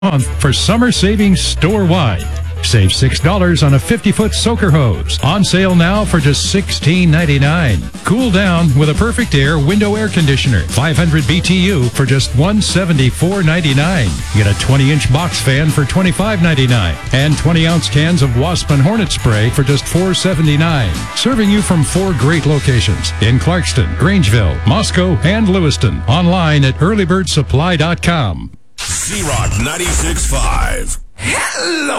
month for summer savings store-wide. Save $6 on a 50-foot soaker hose. On sale now for just $16.99. Cool down with a Perfect Air window air conditioner. 500 BTU for just $174.99. Get a 20-inch box fan for $25.99. And 20-ounce cans of Wasp and Hornet spray for just $4.79. Serving you from 4 great locations in Clarkston, Grangeville, Moscow, and Lewiston. Online at earlybirdsupply.com. Z-Rock 96.5. Hello!